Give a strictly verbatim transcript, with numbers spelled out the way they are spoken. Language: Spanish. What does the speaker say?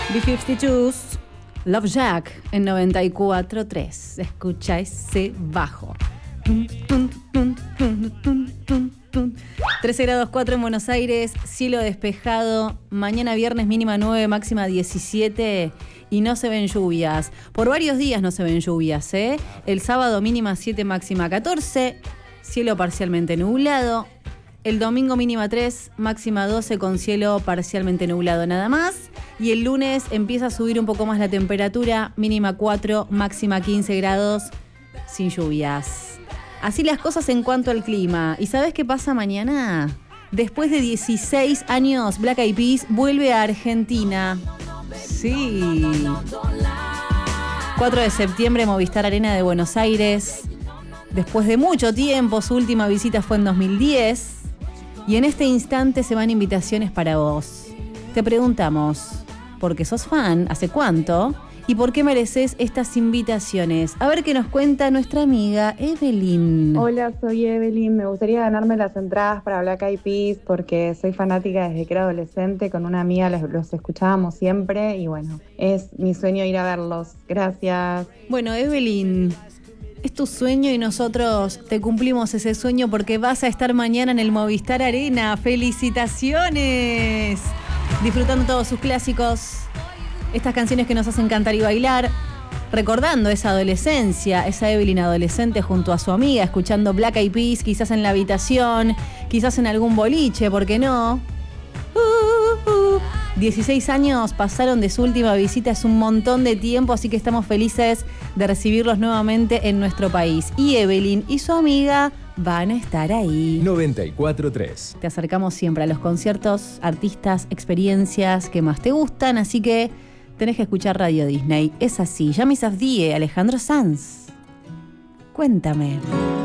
B cincuenta y dos, Love Jack en noventa y cuatro punto tres. Escucha ese bajo. trece grados cuatro en Buenos Aires, cielo despejado. Mañana viernes mínima nueve, máxima diecisiete. Y no se ven lluvias. Por varios días no se ven lluvias, ¿eh? El sábado mínima siete, máxima catorce. Cielo parcialmente nublado. El domingo mínima tres, máxima doce con cielo parcialmente nublado nada más. Y el lunes empieza a subir un poco más la temperatura, mínima cuatro, máxima quince grados, sin lluvias. Así las cosas en cuanto al clima. ¿Y sabes qué pasa mañana? Después de dieciséis años, Black Eyed Peas vuelve a Argentina. Sí. cuatro de septiembre, Movistar Arena de Buenos Aires. Después de mucho tiempo, su última visita fue en dos mil diez. Y en este instante se van invitaciones para vos. Te preguntamos, ¿por qué sos fan? ¿Hace cuánto? ¿Y por qué mereces estas invitaciones? A ver qué nos cuenta nuestra amiga Evelyn. Hola, soy Evelyn. Me gustaría ganarme las entradas para Black Eyed Peas porque soy fanática desde que era adolescente. Con una amiga los, los escuchábamos siempre y bueno, es mi sueño ir a verlos. Gracias. Bueno, Evelyn, es tu sueño y nosotros te cumplimos ese sueño porque vas a estar mañana en el Movistar Arena. ¡Felicitaciones! Disfrutando todos sus clásicos. Estas canciones que nos hacen cantar y bailar, recordando esa adolescencia, esa Evelyn adolescente junto a su amiga, escuchando Black Eyed Peas, quizás en la habitación, quizás en algún boliche, ¿por qué no? Uh, uh. dieciséis años pasaron de su última visita, es un montón de tiempo, así que estamos felices de recibirlos nuevamente en nuestro país. Y Evelyn y su amiga van a estar ahí. noventa y cuatro punto tres. Te acercamos siempre a los conciertos, artistas, experiencias que más te gustan, así que tenés que escuchar Radio Disney. Es así. Yami Safdie, Alejandro Sanz. Cuéntame.